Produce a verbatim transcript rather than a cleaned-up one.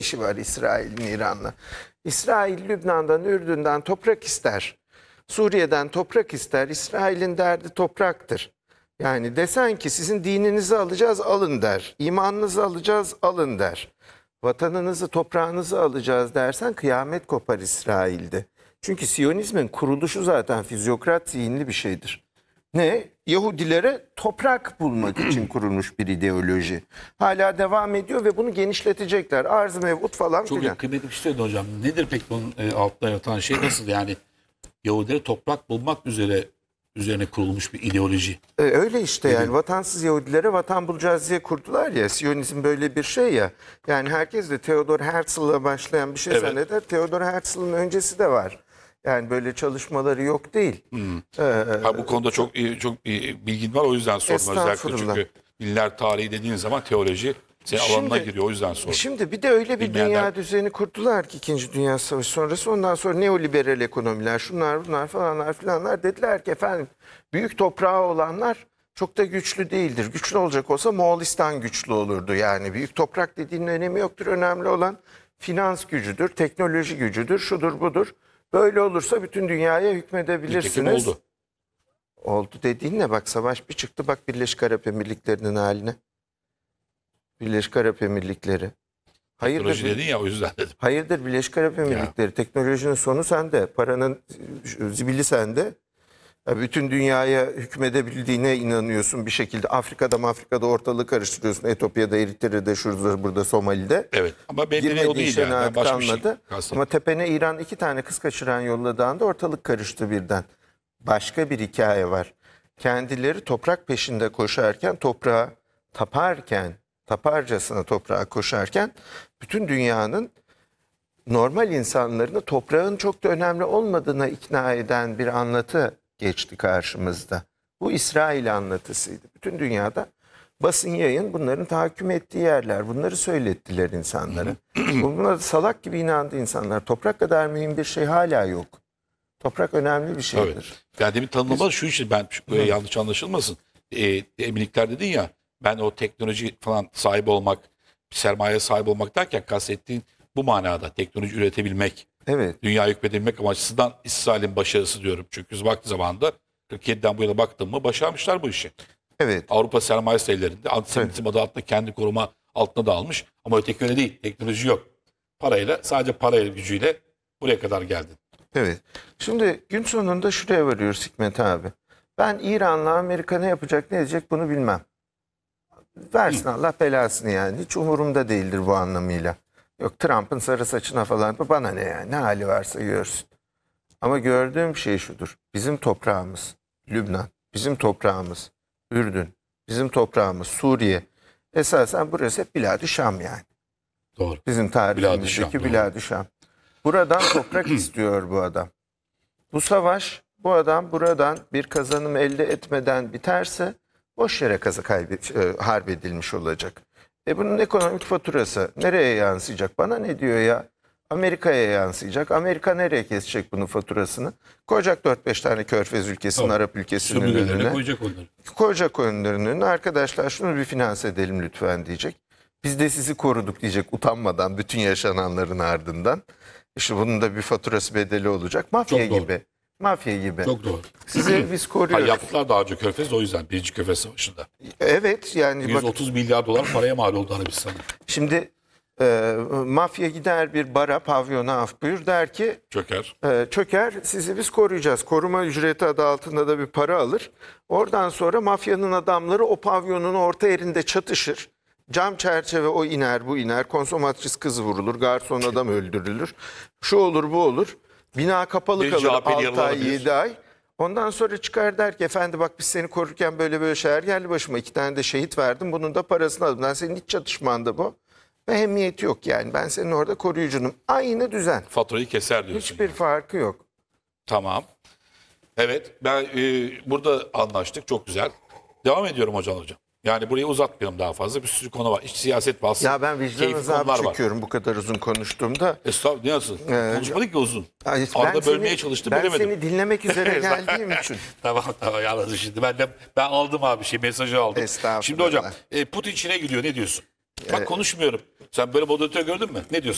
işi var İsrail'in İran'la. İsrail Lübnan'dan, Ürdün'den toprak ister. Suriye'den toprak ister. İsrail'in derdi topraktır. Yani desen ki sizin dininizi alacağız, alın der. İmanınızı alacağız, alın der. Vatanınızı, toprağınızı alacağız dersen kıyamet kopar İsrail'de. Çünkü Siyonizmin kuruluşu zaten fizyokrat zihinli bir şeydir. Ne? Yahudilere toprak bulmak için kurulmuş bir ideoloji. Hala devam ediyor ve bunu genişletecekler. Arz-ı mev'ud falan Çok filan. kıymetli bir şey hocam. Nedir peki bunun e, altında yatan şey nasıl yani? Yahudilere toprak bulmak üzere üzerine kurulmuş bir ideoloji. E, öyle işte yani vatansız Yahudilere vatan bulacağız diye kurdular ya. Siyonizm böyle bir şey ya. Yani herkes de Theodor Herzl'la başlayan bir şey Evet. zanneder. Theodor Herzl'ın öncesi de var. Yani böyle çalışmaları yok değil. Hmm. Ee, Ha, bu konuda çok iyi, çok iyi bilgin var, o yüzden sordum özellikle, Estağfurullah. çünkü dinler tarihi dediğin zaman teoloji senin Şimdi- alanına giriyor, o yüzden sordum. Şimdi bir de öyle bir Bilmeyenler- dünya düzeni kurdular ki İkinci Dünya Savaşı sonrası. Ondan sonra neoliberal ekonomiler, şunlar bunlar falanlar filanlar dediler ki efendim büyük toprağı olanlar çok da güçlü değildir. Güçlü olacak olsa Moğolistan güçlü olurdu. Yani büyük toprak dediğinin önemi yoktur. Önemli olan finans gücüdür, teknoloji gücüdür, şudur budur. Böyle olursa bütün dünyaya hükmedebilirsiniz. Nitekim oldu. Oldu dediğin ne? Bak savaş bir çıktı, bak Birleşik Arap Emirlikleri'nin haline. Birleşik Arap Emirlikleri. Teknoloji Hayırdır, dedin ya, o yüzden dedim. hayırdır Birleşik Arap Emirlikleri. Teknolojinin sonu sende. Paranın zibili sende. Ya bütün dünyaya hükmedebildiğine inanıyorsun bir şekilde. Afrika'da Afrika'da ortalığı karıştırıyorsun. Etiyopya'da, Eritre'de, şurada, burada, Somali'de. Evet, ama bedeni o Girmediği değil işe yani. Ben naat başka bir şey kalmadı. kastettim. Ama tepene İran iki tane kız kaçıran yolladığında ortalık karıştı birden. Başka bir hikaye var. Kendileri toprak peşinde koşarken, toprağa taparken, taparcasına toprağa koşarken bütün dünyanın normal insanlarını toprağın çok da önemli olmadığına ikna eden bir anlatı geçti karşımızda. Bu İsrail anlatısıydı. Bütün dünyada basın yayın bunların tahakküm ettiği yerler. Bunları söylettiler insanlara. Buna da salak gibi inandı insanlar. Toprak kadar mühim bir şey hala yok. Toprak önemli bir şeydir. Evet. Yani demin tanımlamadı şu için, ben şu- böyle yanlış anlaşılmasın. E, eminlikler dedin ya, ben o teknoloji falan sahibi olmak, sermaye sahibi olmak derken kastettiğin bu manada teknoloji üretebilmek, Evet. dünya hükmedebilmek amaçsızdan İsrail'in başarısı diyorum. Çünkü vakti zamanında kırk yediden bu yana baktım mı başarmışlar bu işi. Evet. Avrupa sermayesi ellerinde antisemitizm adı altında kendi koruma altına da almış. Ama öteki öyle değil. Teknoloji yok. Parayla, sadece parayla, gücüyle buraya kadar geldin. Evet. Şimdi gün sonunda şuraya varıyoruz Hikmet abi. Ben İran'la Amerika ne yapacak ne edecek bunu bilmem. Versin Allah belasını yani. Hiç umurumda değildir bu anlamıyla. Yok Trump'ın sarı saçına falan bana ne yani, ne hali varsa görsün. Ama gördüğüm şey şudur. Bizim toprağımız Lübnan, bizim toprağımız Ürdün, bizim toprağımız Suriye. Esasen burası hep Bilad-ı Şam yani. Doğru. Bizim tarihimizdeki Bilad-ı Şam, Bilad-ı Şam. Buradan toprak istiyor bu adam. Bu savaş bu adam buradan bir kazanım elde etmeden biterse boş yere kazı kaybet, e, harp edilmiş olacak. E bunun ekonomik faturası nereye yansıyacak? Bana ne diyor ya? Amerika'ya yansıyacak. Amerika nereye kesecek bunun faturasını? Koyacak dört beş tane Körfez ülkesinin, Tabii. Arap ülkesinin Sömürgelerine önüne. koyacak onları. Koyacak önlerinin önüne. Arkadaşlar şunu bir finanse edelim lütfen diyecek. Biz de sizi koruduk diyecek utanmadan bütün yaşananların ardından. İşte bunun da bir faturası bedeli olacak. Mafya Çok doğru. gibi. Mafya gibi. Çok doğru. Sizi biz Ha, koruyoruz. yaptılar daha önce Körfez'de, o yüzden Birinci Körfez Savaşı'nda. Evet yani bak yüz otuz milyar dolar paraya mal oldu Arabistan'a. şimdi e, mafya gider bir bara, pavyona af buyur der ki Çöker. e, çöker sizi biz koruyacağız. Koruma ücreti adı altında da bir para alır. Oradan sonra mafyanın adamları o pavyonun orta yerinde çatışır. Cam çerçeve o iner bu iner. Konsomatris kız vurulur. Garson adam öldürülür. Şu olur bu olur. Bina kapalı Bir kalır C H P'li altı ay yaralanabilir. yedi ay. Ondan sonra çıkar der ki efendi bak biz seni korurken böyle böyle şeyler geldi başıma. İki tane de şehit verdim. Bunun da parasını aldım. Ben senin hiç çatışmanda bu. Ve ehemmiyeti yok yani. Ben senin orada koruyucunum. Aynı düzen. Faturayı keser diyorsun. Hiçbir farkı yok. Tamam. Evet, ben e, burada anlaştık. Çok güzel. Devam ediyorum hocam hocam. Yani burayı uzatmayalım daha fazla. Bir sürü konu var. İç siyaset bahsi. Ya ben vicdan keyifli azabı konular var. çekiyorum bu kadar uzun konuştuğumda. Estağfurullah, nasıl? Konuşmadık ki uzun. Ay, Arada ben bölmeye seni- çalıştım, Ben bilemedim. seni dinlemek üzere geldiğim için. Tamam tamam, anladım şimdi. Ben de ben aldım abi şey mesajı aldım. Estağfurullah. Şimdi hocam e, Putin Çin'e gidiyor, ne diyorsun? Bak konuşmuyorum. Sen böyle moderatör gördün mü? Ne diyorsun?